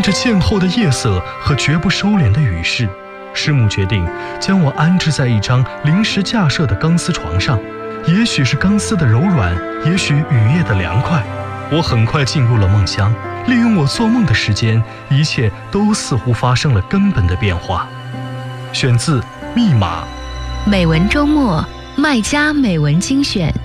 着渐厚的夜色和绝不收敛的雨势，师母决定将我安置在一张临时架设的钢丝床上。也许是钢丝的柔软，也许雨夜的凉快，我很快进入了梦乡。利用我做梦的时间，一切都似乎发生了根本的变化。选自《密码》。 美文周末，麦家美文精选。